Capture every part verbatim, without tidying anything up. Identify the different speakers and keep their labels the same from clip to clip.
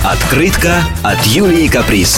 Speaker 1: Открытка от Юлии Каприз.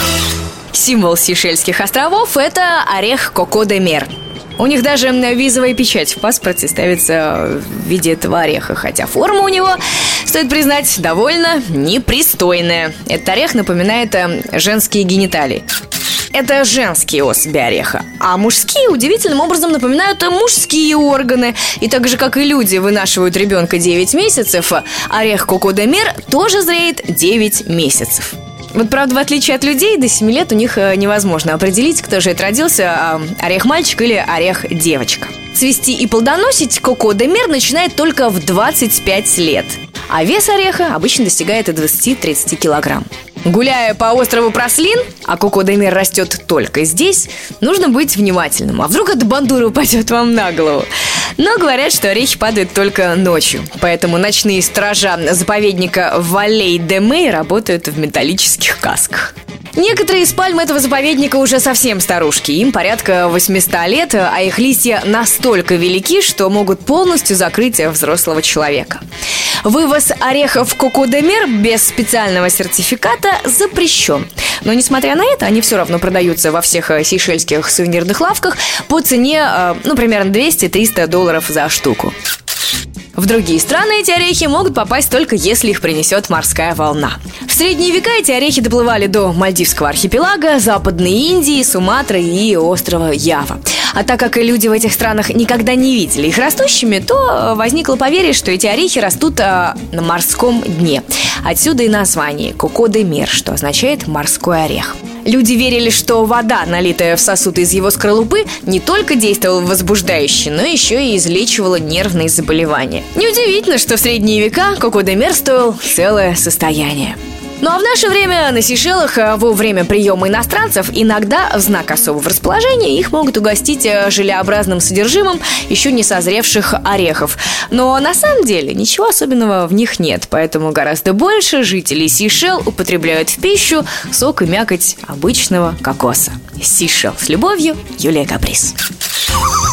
Speaker 2: Символ Сейшельских островов – это орех Коко де Мер. У них даже визовая печать в паспорте ставится в виде этого ореха, хотя форма у него, стоит признать, довольно непристойная. Этот орех напоминает женские гениталии. Это женские особи ореха, а мужские удивительным образом напоминают мужские органы. И так же, как и люди вынашивают ребенка девять месяцев, орех Коко де Мер тоже зреет девять месяцев. Вот, правда, в отличие от людей, до семи лет у них невозможно определить, кто же это родился, орех мальчик или орех девочка. Цвести и плодоносить Коко де Мер начинает только в двадцать пять лет, а вес ореха обычно достигает двадцать-тридцать килограмм. Гуляя по острову Праслин, а Коко де Мер растет только здесь, нужно быть внимательным. А вдруг эта бандура упадет вам на голову? Но говорят, что орехи падают только ночью. Поэтому ночные стража заповедника Валей-де-Мей работают в металлических касках. Некоторые из пальм этого заповедника уже совсем старушки. Им порядка восемьсот лет, а их листья настолько велики, что могут полностью закрыть взрослого человека. Вывоз орехов Коко де Мер без специального сертификата запрещен. Но, несмотря на это, они все равно продаются во всех сейшельских сувенирных лавках по цене, ну, примерно двести-триста долларов за штуку. В другие страны эти орехи могут попасть только если их принесет морская волна. В средние века эти орехи доплывали до Мальдивского архипелага, Западной Индии, Суматры и острова Ява. А так как люди в этих странах никогда не видели их растущими, то возникло поверье, что эти орехи растут а, на морском дне. Отсюда и название Коко де Мер, что означает «морской орех». Люди верили, что вода, налитая в сосуд из его скорлупы, не только действовала возбуждающе, но еще и излечивала нервные заболевания. Неудивительно, что в средние века Коко де Мер стоил целое состояние. Ну а в наше время на Сейшелах во время приема иностранцев иногда в знак особого расположения их могут угостить желеобразным содержимым еще не созревших орехов. Но на самом деле ничего особенного в них нет, поэтому гораздо больше жителей Сейшел употребляют в пищу сок и мякоть обычного кокоса. Сейшел с любовью, Юлия Каприз.